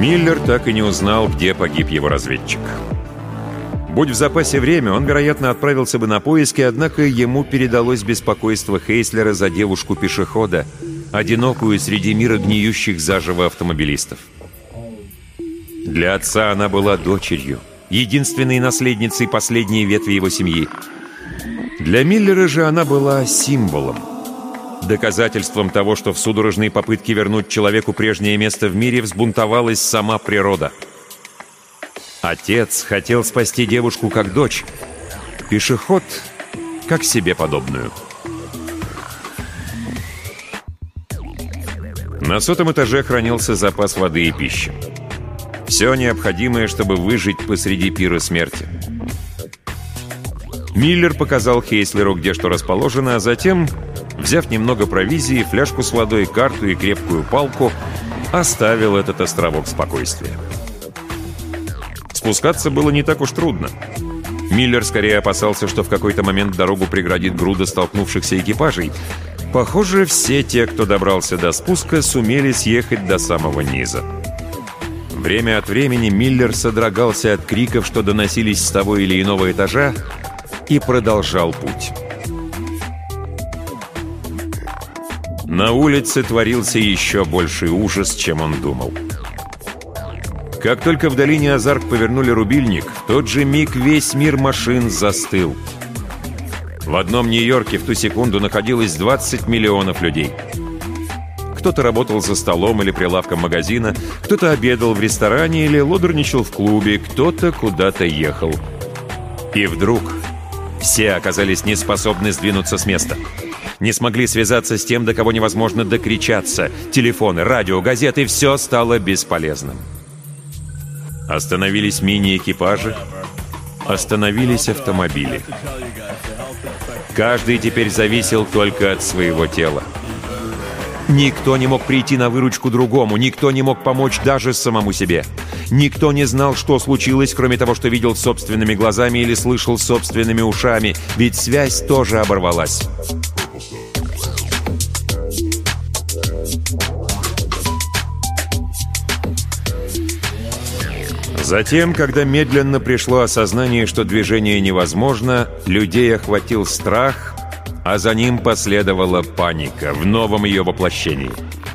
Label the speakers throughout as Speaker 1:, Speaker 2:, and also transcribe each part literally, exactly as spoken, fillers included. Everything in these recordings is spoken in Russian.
Speaker 1: Миллер так и не узнал, где погиб его разведчик. Будь в запасе время, он, вероятно, отправился бы на поиски, однако ему передалось беспокойство Хейслера за девушку-пешехода, одинокую среди мира гниющих заживо автомобилистов. Для отца она была дочерью, единственной наследницей последней ветви его семьи. Для Миллера же она была символом, доказательством того, что в судорожной попытке вернуть человеку прежнее место в мире взбунтовалась сама природа. Отец хотел спасти девушку как дочь, пешеход как себе подобную. На сотом этаже хранился запас воды и пищи. Все необходимое, чтобы выжить посреди пира смерти. Миллер показал Хейслеру, где что расположено, а затем, взяв немного провизии, фляжку с водой, карту и крепкую палку, оставил этот островок спокойствия. Спускаться было не так уж трудно. Миллер скорее опасался, что в какой-то момент дорогу преградит груда столкнувшихся экипажей. Похоже, все те, кто добрался до спуска, сумели съехать до самого низа. Время от времени Миллер содрогался от криков, что доносились с того или иного этажа, и продолжал путь. На улице творился еще больший ужас, чем он думал. Как только в долине Озарк повернули рубильник, в тот же миг весь мир машин застыл. В одном Нью-Йорке в ту секунду находилось двадцать миллионов людей. Кто-то работал за столом или прилавком магазина, кто-то обедал в ресторане или лодорничал в клубе, кто-то куда-то ехал. И вдруг все оказались неспособны сдвинуться с места. Не смогли связаться с тем, до кого невозможно докричаться. Телефоны, радио, газеты — все стало бесполезным. Остановились мини-экипажи, остановились автомобили. Каждый теперь зависел только от своего тела. Никто не мог прийти на выручку другому, никто не мог помочь даже самому себе. Никто не знал, что случилось, кроме того, что видел собственными глазами или слышал собственными ушами, ведь связь тоже оборвалась. Затем, когда медленно пришло осознание, что движение невозможно, людей охватил страх, а за ним последовала паника в новом ее воплощении.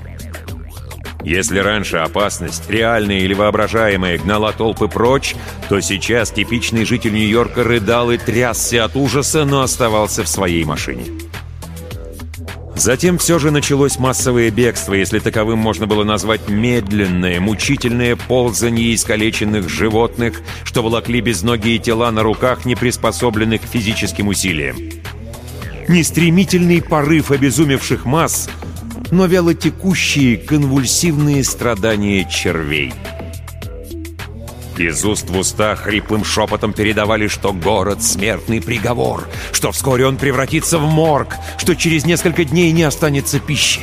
Speaker 1: Если раньше опасность, реальная или воображаемая, гнала толпы прочь, то сейчас типичный житель Нью-Йорка рыдал и трясся от ужаса, но оставался в своей машине. Затем все же началось массовое бегство, если таковым можно было назвать медленное, мучительное ползанье искалеченных животных, что волокли безногие тела на руках, не приспособленных к физическим усилиям. Не стремительный порыв обезумевших масс, но вялотекущие конвульсивные страдания червей. Из уст в уста хриплым шепотом передавали, что город — смертный приговор, что вскоре он превратится в морг, что через несколько дней не останется пищи.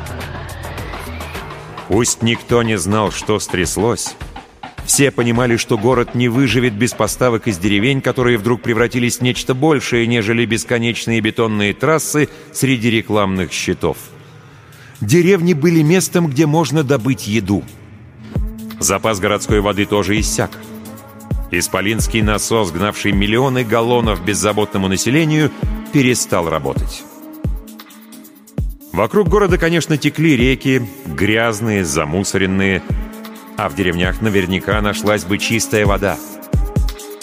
Speaker 1: Пусть никто не знал, что стряслось, все понимали, что город не выживет без поставок из деревень, которые вдруг превратились в нечто большее, нежели бесконечные бетонные трассы среди рекламных щитов. Деревни были местом, где можно добыть еду. Запас городской воды тоже иссяк. Исполинский насос, гнавший миллионы галлонов беззаботному населению, перестал работать. Вокруг города, конечно, текли реки, грязные, замусоренные, а в деревнях наверняка нашлась бы чистая вода.